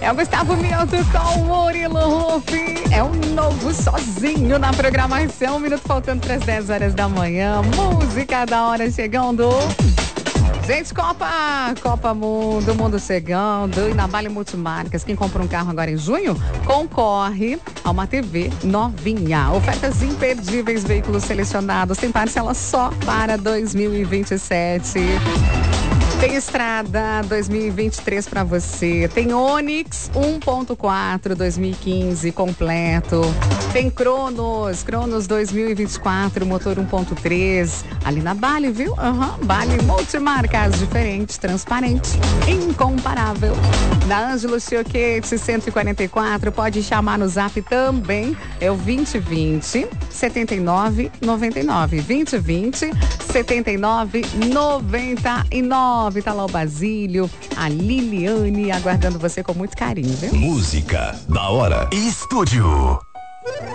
É o Gustavo Mioto com o Murilo Rufi. É um novo sozinho na programação. Um minuto faltando para as 10 horas da manhã. Música da hora chegando. Gente, Copa Mundo chegando. E na Vale Multimarcas, quem compra um carro agora em junho, concorre a uma TV novinha. Ofertas imperdíveis, veículos selecionados. Tem parcela só para 2027. Tem Estrada 2023 para você. Tem Onix 1.4 2015 completo. Tem Cronos 2024 motor 1.3. Ali na Bali, viu? Bali Multimarcas, diferente, transparente, incomparável. Na Ângelo Chioquete 144, pode chamar no Zap também. É o 2020 7999. 2020 7999. Tá lá o Basílio, a Liliane, aguardando você com muito carinho, viu? Música da hora. Estúdio.